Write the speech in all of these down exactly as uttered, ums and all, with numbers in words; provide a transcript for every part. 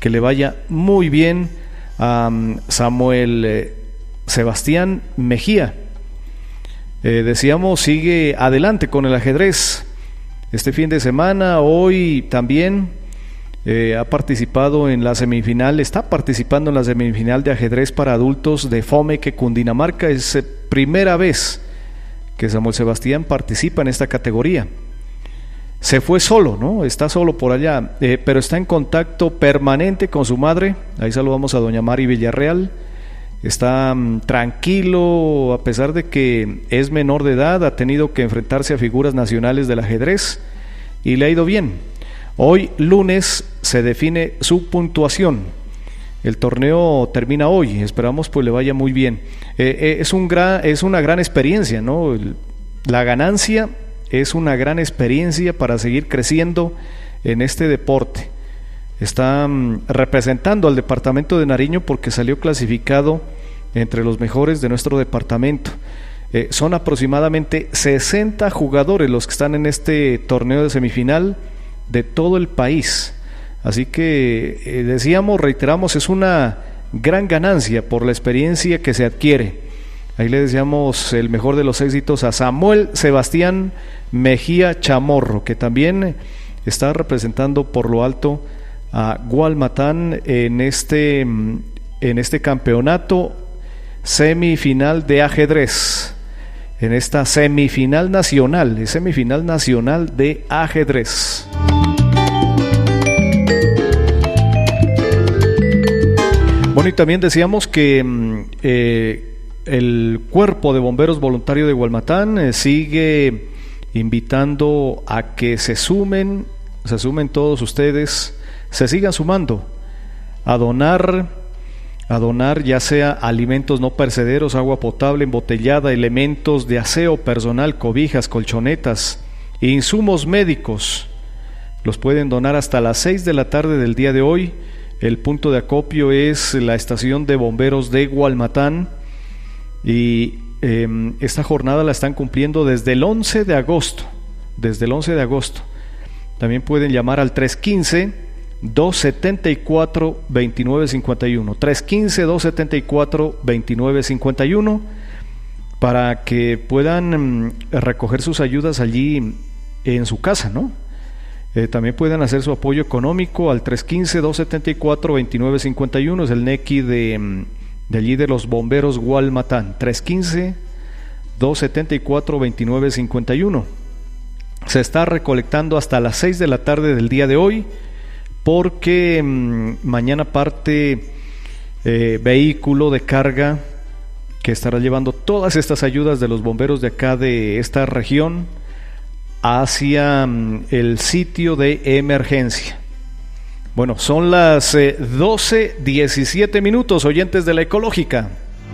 que le vaya muy bien a um, Samuel eh, Sebastián Mejía. Eh, decíamos, sigue adelante con el ajedrez. Este fin de semana, hoy también eh, ha participado en la semifinal, está participando en la semifinal de ajedrez para adultos de FOMEC Cundinamarca. Es eh, primera vez que Samuel Sebastián participa en esta categoría. Se fue solo, ¿no? Está solo por allá, eh, pero está en contacto permanente con su madre. Ahí saludamos a doña Mari Villarreal. Está um, tranquilo, a pesar de que es menor de edad, ha tenido que enfrentarse a figuras nacionales del ajedrez y le ha ido bien. Hoy, lunes, se define su puntuación. El torneo termina hoy, esperamos pues le vaya muy bien. Eh, eh, es, un gran, es una gran experiencia, ¿no? La ganancia es una gran experiencia para seguir creciendo en este deporte. Está um, representando al departamento de Nariño porque salió clasificado entre los mejores de nuestro departamento. Eh, son aproximadamente sesenta jugadores los que están en este torneo de semifinal de todo el país. Así que eh, decíamos, reiteramos, es una gran ganancia por la experiencia que se adquiere. Ahí le deseamos el mejor de los éxitos a Samuel Sebastián Mejía Chamorro, que también está representando por lo alto a Gualmatán en este, en este campeonato semifinal de ajedrez, en esta semifinal nacional, semifinal nacional de ajedrez. Bueno, y también decíamos que eh, el Cuerpo de Bomberos Voluntario de Gualmatán eh, sigue invitando a que se sumen, se sumen todos ustedes, se sigan sumando a donar, a donar ya sea alimentos no perecederos, agua potable embotellada, elementos de aseo personal, cobijas, colchonetas, insumos médicos. Los pueden donar hasta las seis de la tarde del día de hoy. El punto de acopio es la estación de bomberos de Gualmatán y eh, esta jornada la están cumpliendo desde el once de agosto, desde el once de agosto. También pueden llamar al tres uno cinco, dos siete cuatro, dos nueve cinco uno, tres uno cinco, dos siete cuatro, dos nueve cinco uno, para que puedan recoger sus ayudas allí en su casa, ¿no? Eh, también pueden hacer su apoyo económico al tres uno cinco, dos siete cuatro, dos nueve cinco uno, es el N E C I de, de allí de los bomberos Gualmatán, tres uno cinco, dos siete cuatro, dos nueve cinco uno. Se está recolectando hasta las seis de la tarde del día de hoy, porque mmm, mañana parte eh, vehículo de carga que estará llevando todas estas ayudas de los bomberos de acá de esta región hacia mmm, el sitio de emergencia. Bueno, son las eh, doce diecisiete minutos, oyentes de La Ecológica.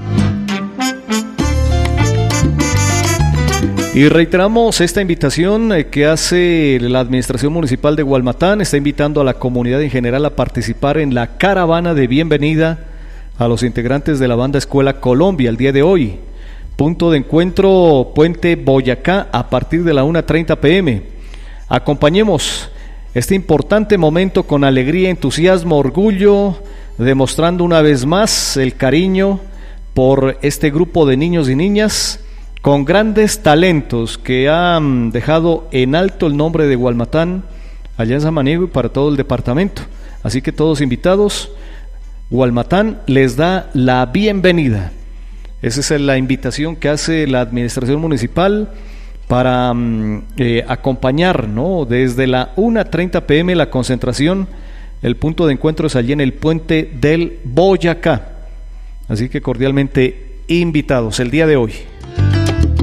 Y reiteramos esta invitación que hace la Administración Municipal de Gualmatán. Está invitando a la comunidad en general a participar en la caravana de bienvenida a los integrantes de la banda Escuela Colombia el día de hoy. Punto de encuentro Puente Boyacá a partir de la una treinta pm. Acompañemos este importante momento con alegría, entusiasmo, orgullo, demostrando una vez más el cariño por este grupo de niños y niñas con grandes talentos que han dejado en alto el nombre de Gualmatán allá en Samaniego y para todo el departamento. Así que todos invitados, Gualmatán les da la bienvenida. Esa es la invitación que hace la administración municipal para eh, acompañar, ¿no? Desde la una treinta pm la concentración. El punto de encuentro es allí en el Puente del Boyacá. Así que cordialmente invitados el día de hoy.